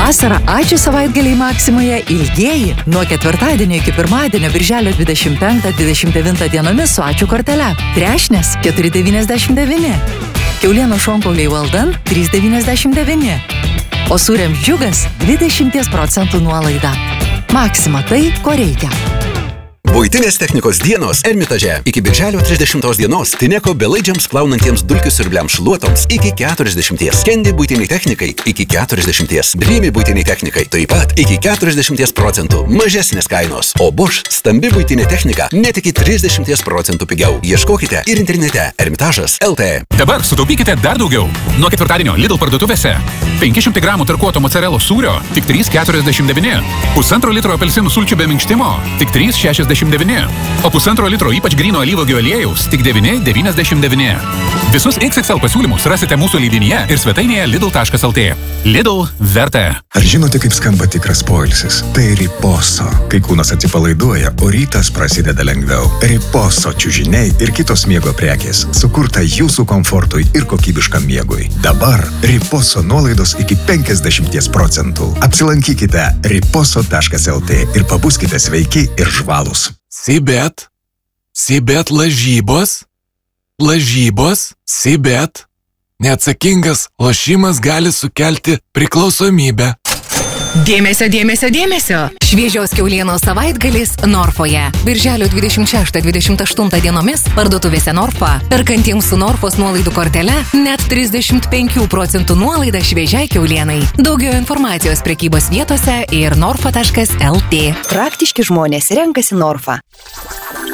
Vasara ačiū savaitgaliai Maksimoje ilgieji nuo ketvirtadienio iki pirmadienio birželio 25-29 dienomis su ačiū kortele. Trešnės 4,99. Kiaulieno šonkauliai Valdan 3,99. O sūriams Džiugas 20% nuolaida. Maksima tai, ko reikia. Buitinės technikos dienos Ermitaže. Iki birželio 30 dienos Tineko belaidžiams plaunantiems dulkių siurbliams šluotoms iki 40. Kendi buitiniai technikai iki 40. Dreamy buitiniai technikai taip pat iki 40% mažesnės kainos. O Bosch stambi buitinė technika net iki 30% pigiau. Ieškokite ir internete Ermitažas LT. Dabar sutaupykite dar daugiau. Nuo ketvirtadienio Lidl parduotuvėse 500 gramų tarkuoto mozzarellos sūrio tik 3,49. Pusantro litro apelsinų sulčių be minkštimo tik 3,69. O pusantro litro ypač gryno alyvuogių aliejaus tik 9,99. Visus XXL pasiūlymus rasite mūsų leidinyje ir svetainėje lidl.lt. Lidl verta. Ar žinote, kaip skamba tikras poilsis? Tai Riposo. Kai kūnas atsipalaiduoja, o rytas prasideda lengviau. Riposo čiužiniai ir kitos miego prekės sukurta jūsų komfortui ir kokybiškam miegui. Dabar Riposo nuolaidos iki 50%. Apsilankykite riposo.lt ir pabuskite sveiki ir žvalūs. Sibet lažybos, Sibet. Neatsakingas lošimas gali sukelti priklausomybę. Dėmesio! Šviežios kiaulienos savaitgalis Norfoje. Birželio 26-28 dienomis parduotuvėse Norfa. Perkantiems su Norfos nuolaidų kortele net 35% nuolaida šviežiai kiaulienai. Daugiau informacijos prekybos vietose ir norfa.lt. Praktiški žmonės renkasi Norfa.